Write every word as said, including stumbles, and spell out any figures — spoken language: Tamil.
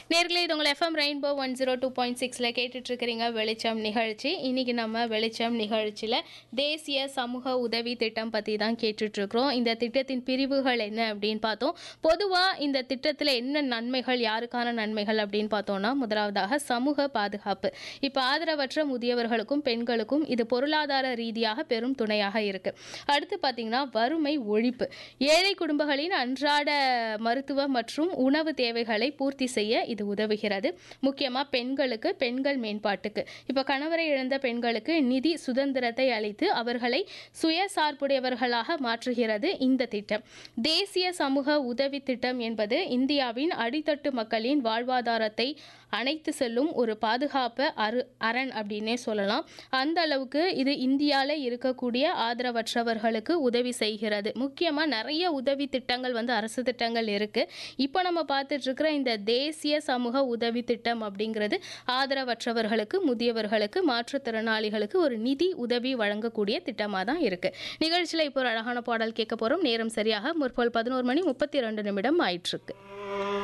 நேர்களே இது உங்கள் FM rainbow one zero two point சிக்ஸில் கேட்டுட்ருக்கிறீங்க வெளிச்சம் நிகழ்ச்சி. இன்றைக்கி நம்ம வெளிச்சம் நிகழ்ச்சியில் தேசிய சமூக உதவி திட்டம் பற்றி தான் கேட்டுட்ருக்குறோம். இந்த திட்டத்தின் பிரிவுகள் என்ன அப்படின்னு பார்த்தோம். பொதுவாக இந்த திட்டத்தில் என்ன நன்மைகள், யாருக்கான நன்மைகள் அப்படின்னு பார்த்தோன்னா, முதலாவதாக சமூக பாதுகாப்பு. இப்போ ஆதரவற்ற முதியவர்களுக்கும் பெண்களுக்கும் இது பொருளாதார ரீதியாக பெரும் துணையாக இருக்குது. அடுத்து பார்த்திங்கன்னா வறுமை ஒழிப்பு. ஏழை குடும்பங்களின் அன்றாட மருத்துவ மற்றும் உணவு தேவைகளை பூர்த்தி செய்ய இது உதவுகிறது. முக்கியமாக பெண்களுக்கு, பெண்கள் மேம்பாட்டுக்கு. இப்போ கணவரை இழந்த பெண்களுக்கு நிதி சுதந்திரத்தை அளித்து அவர்களை சுயசார்புடையவர்களாக மாற்றுகிறது இந்த திட்டம். தேசிய சமூக உதவி திட்டம் என்பது இந்தியாவின் அடித்தட்டு மக்களின் வாழ்வாதாரத்தை அணைத்து செல்லும் ஒரு பாதுகாப்பு அரு அரண் அப்படின்னே சொல்லலாம். அந்த அளவுக்கு இது இந்தியாவில் இருக்கக்கூடிய ஆதரவற்றவர்களுக்கு உதவி செய்கிறது. முக்கியமாக நிறைய உதவி திட்டங்கள் வந்து அரசு திட்டங்கள் இருக்குது. இப்போ நம்ம பார்த்துட்டு இருக்கிற இந்த தேசிய சமூக உதவி திட்டம் அப்படிங்கிறது ஆதரவற்றவர்களுக்கு, முதியவர்களுக்கு, மாற்றுத்திறனாளிகளுக்கு ஒரு நிதி உதவி வழங்கக்கூடிய திட்டமாக தான் இருக்குது. நிகழ்ச்சியில் இப்போ ஒரு அழகான பாடல் கேட்க போகிறோம். நேரம் சரியாக முற்பகல் பதினோரு மணி முப்பத்தி ரெண்டு நிமிடம் ஆயிற்றுருக்கு.